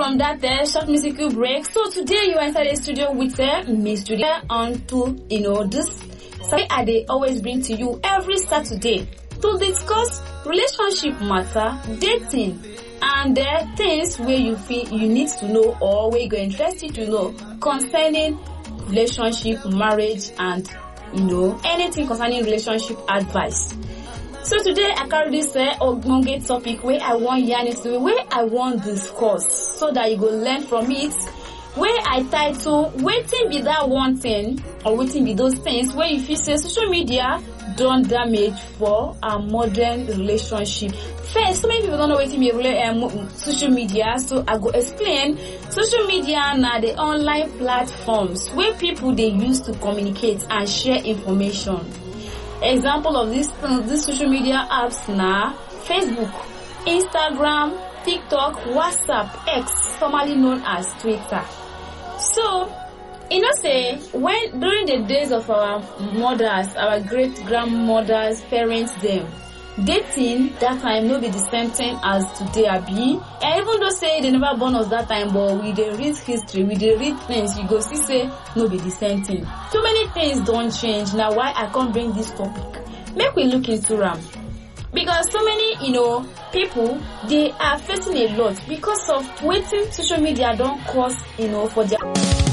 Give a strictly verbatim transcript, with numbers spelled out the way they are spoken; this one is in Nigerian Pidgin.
from that uh, short musical break. So today you enter the studio with uh, Miss Julia on to, you know, this Saturday I they always bring to you every Saturday to discuss relationship matter, dating, and there are things where you feel you need to know or where you're interested to know concerning relationship, marriage, and, you know, anything concerning relationship advice. So today I carry this uh, ogbonge topic where I want yarn it to where I want discuss so that you go learn from it. Where I title waiting be that one thing or waiting be those things where if you say social media don't damage for a modern relationship. First, so many people don't know waiting be um, social media, so I go explain. Social media now the online platforms where people they use to communicate and share information. Example of this this social media apps now: Facebook, Instagram, TikTok, WhatsApp, X, formerly known as Twitter. So, you know, say when during the days of our mothers, our great grandmothers, parents, them dating that time no be the same thing as today. Abi, and even though say they never born us that time, but we dey read history, we dey read things, you go see say no be the same thing. Too many things don't change. Now why I can't bring this topic? Make we look into them. Because so many, you know, people, they are facing a lot because of waiting social media don't cause, you know, for their